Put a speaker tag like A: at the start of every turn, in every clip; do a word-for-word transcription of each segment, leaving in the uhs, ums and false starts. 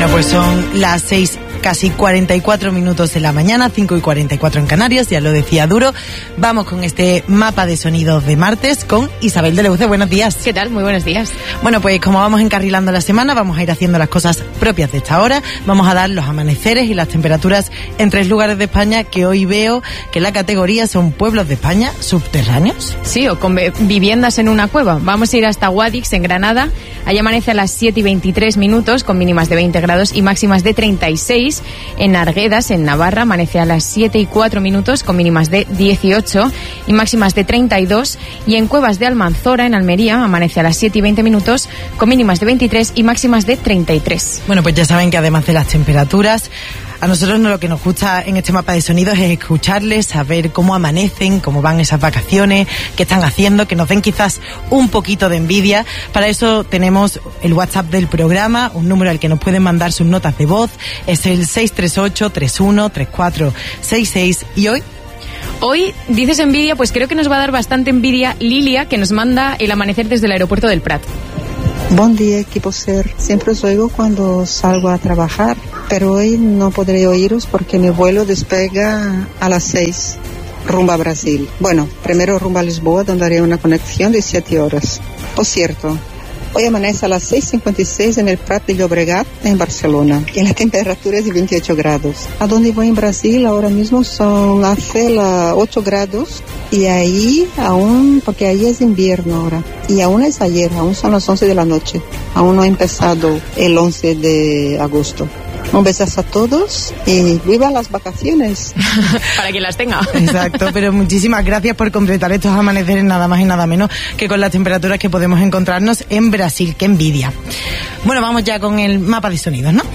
A: Bueno, pues son las seis, casi cuarenta y cuatro minutos de la mañana, cinco y cuarenta y cuatro en Canarias, ya lo decía Duro. Vamos con este mapa de sonidos de martes con Isabel de Leuce. Buenos días.
B: ¿Qué tal? Muy buenos días.
A: Bueno, pues como vamos encarrilando la semana, vamos a ir haciendo las cosas propias de esta hora. Vamos a dar los amaneceres y las temperaturas en tres lugares de España que hoy veo que la categoría son pueblos de España subterráneos.
B: Sí, o con viviendas en una cueva. Vamos a ir hasta Guadix, en Granada. Allí amanece a las siete y veintitrés minutos con mínimas de veinte grados y máximas de treinta y seis. En Arguedas, en Navarra, amanece a las siete y cuatro minutos con mínimas de dieciocho y máximas de treinta y dos. Y en Cuevas de Almanzora, en Almería, amanece a las siete y veinte minutos con mínimas de veintitrés y máximas de treinta y tres.
A: Bueno, pues ya saben que además de las temperaturas, a nosotros lo que nos gusta en este mapa de sonidos es escucharles, saber cómo amanecen, cómo van esas vacaciones, qué están haciendo, que nos den quizás un poquito de envidia. Para eso tenemos el WhatsApp del programa, un número al que nos pueden mandar sus notas de voz, es el seis tres ocho, tres uno, tres cuatro seis seis. Y hoy...
B: Hoy, dices envidia, pues creo que nos va a dar bastante envidia Lilia, que nos manda el amanecer desde el aeropuerto del Prat.
C: Buen día, equipo SER. Siempre os oigo cuando salgo a trabajar, pero hoy no podré oíros porque mi vuelo despega a las seis, rumbo a Brasil. Bueno, primero rumbo a Lisboa, donde haré una conexión de siete horas. Por cierto, hoy amanece a las seis cincuenta y seis en el Prat de Llobregat, en Barcelona, y la temperatura es de veintiocho grados. A donde voy en Brasil ahora mismo son hace las ocho grados, y ahí aún, porque ahí es invierno ahora, y aún es ayer, aún son las once de la noche, aún no ha empezado el once de agosto. Un besazo a todos y viva las vacaciones.
B: Para quien las tenga.
A: Exacto, pero muchísimas gracias por completar estos amaneceres, nada más y nada menos que con las temperaturas que podemos encontrarnos en Brasil. ¡Qué envidia! Bueno, vamos ya con el mapa de sonidos, ¿no?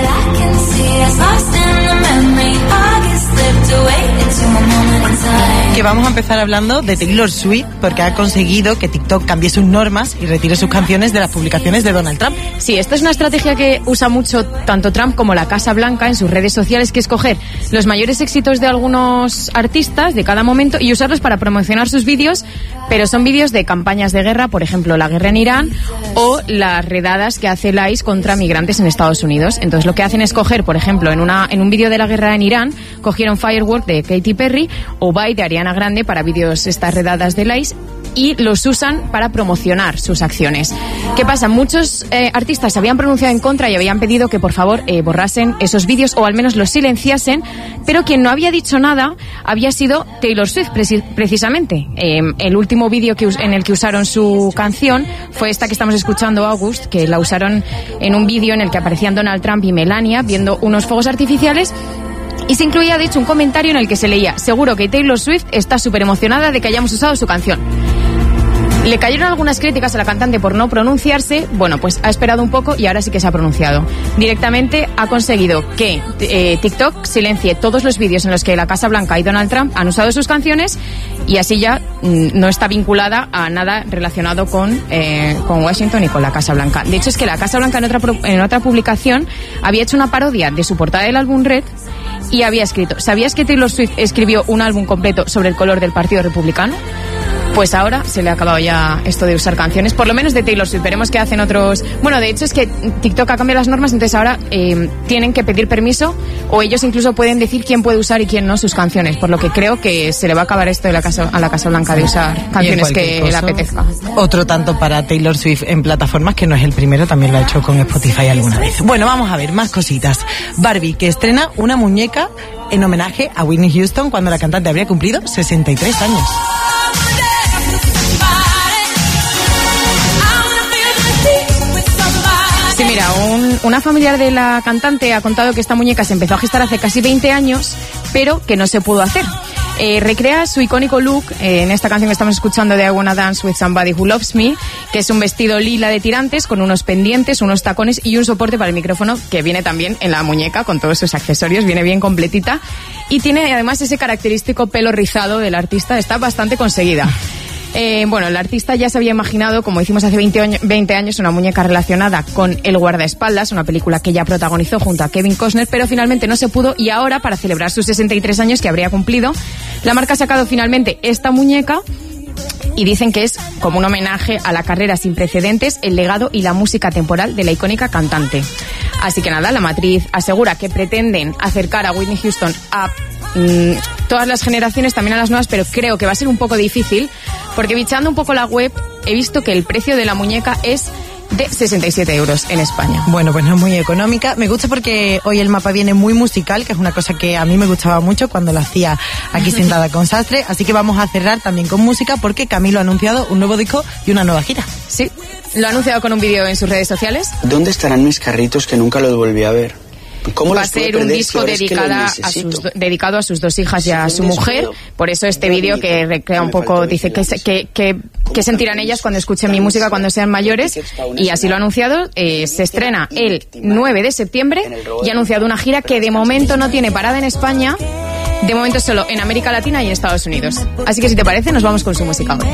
A: Que vamos a empezar hablando de Taylor Swift, porque ha conseguido que TikTok cambie sus normas y retire sus canciones de las publicaciones de Donald Trump.
B: Sí, esta es una estrategia que usa mucho tanto Trump como la Casa Blanca en sus redes sociales, que es coger los mayores éxitos de algunos artistas de cada momento y usarlos para promocionar sus vídeos, pero son vídeos de campañas de guerra, por ejemplo, la guerra en Irán o las redadas que hace el I C E contra migrantes en Estados Unidos. Entonces lo que hacen es coger, por ejemplo, en una en un vídeo de la guerra en Irán, cogieron Firework de Katy Perry o Bye de Ariana Grande para vídeos estas redadas del I C E y los usan para promocionar sus acciones. ¿Qué pasa? Muchos eh, artistas se habían pronunciado en contra y habían pedido que por favor eh, borrasen esos vídeos o al menos los silenciasen, pero quien no había dicho nada había sido Taylor Swift, preci- precisamente. Eh, el último vídeo que us- en el que usaron su canción fue esta que estamos escuchando, August, que la usaron en un vídeo en el que aparecían Donald Trump y Melania viendo unos fuegos artificiales. Y se incluía, de hecho, un comentario en el que se leía: seguro que Taylor Swift está súper emocionada de que hayamos usado su canción. Le cayeron algunas críticas a la cantante por no pronunciarse. Bueno, pues ha esperado un poco y ahora sí que se ha pronunciado. Directamente ha conseguido que eh, TikTok silencie todos los vídeos en los que la Casa Blanca y Donald Trump han usado sus canciones, y así ya mm, no está vinculada a nada relacionado con, eh, con Washington y con la Casa Blanca. De hecho, es que la Casa Blanca en otra, en otra publicación había hecho una parodia de su portada del álbum Red y había escrito: ¿sabías que Taylor Swift escribió un álbum completo sobre el color del Partido Republicano? Pues ahora se le ha acabado ya esto de usar canciones, por lo menos de Taylor Swift. Veremos qué hacen otros. Bueno, de hecho es que TikTok ha cambiado las normas, entonces ahora eh, tienen que pedir permiso, o ellos incluso pueden decir quién puede usar y quién no sus canciones, por lo que creo que se le va a acabar esto de la casa, a la Casa Blanca de usar canciones que le apetezca.
A: Otro tanto para Taylor Swift en plataformas, que no es el primero, también lo ha hecho con Spotify alguna vez. Bueno, vamos a ver más cositas. Barbie, que estrena una muñeca en homenaje a Whitney Houston cuando la cantante habría cumplido sesenta y tres años.
B: Sí, mira, un, una familiar de la cantante ha contado que esta muñeca se empezó a gestar hace casi veinte años, pero que no se pudo hacer. Eh, recrea su icónico look eh, en esta canción que estamos escuchando de I Wanna Dance With Somebody Who Loves Me, que es un vestido lila de tirantes con unos pendientes, unos tacones y un soporte para el micrófono que viene también en la muñeca con todos sus accesorios, viene bien completita y tiene además ese característico pelo rizado del artista, está bastante conseguida. Eh, bueno, el artista ya se había imaginado, como hicimos hace veinte años, una muñeca relacionada con El guardaespaldas, una película que ya protagonizó junto a Kevin Costner, pero finalmente no se pudo, y ahora, para celebrar sus sesenta y tres años que habría cumplido, la marca ha sacado finalmente esta muñeca y dicen que es como un homenaje a la carrera sin precedentes, el legado y la música temporal de la icónica cantante. Así que nada, la matriz asegura que pretenden acercar a Whitney Houston a mmm, todas las generaciones, también a las nuevas, pero creo que va a ser un poco difícil, porque bichando un poco la web he visto que el precio de la muñeca es de sesenta y siete euros en España.
A: Bueno, pues no es muy económica. Me gusta porque hoy el mapa viene muy musical, que es una cosa que a mí me gustaba mucho cuando lo hacía aquí sentada con Sastre. Así que vamos a cerrar también con música porque Camilo ha anunciado un nuevo disco y una nueva gira.
B: Sí, lo ha anunciado con un vídeo en sus redes sociales.
D: ¿Dónde estarán mis carritos que nunca los volví a ver?
B: Va a ser un disco dedicada a sus, dedicado a sus dos hijas y a su mujer. Por eso este vídeo que recrea un poco, dice que, que, que, que sentirán ellas cuando escuchen mi música cuando sean mayores. Y así lo ha anunciado. Eh, se estrena el nueve de septiembre y ha anunciado una gira que de momento no tiene parada en España. De momento solo en América Latina y en Estados Unidos. Así que si te parece, nos vamos con su música hoy.